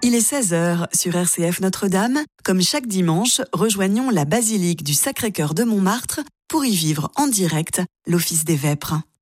Il est 16h sur RCF Notre-Dame. Comme chaque dimanche, rejoignons la basilique du Sacré-Cœur de Montmartre pour y vivre en direct l'Office des Vêpres.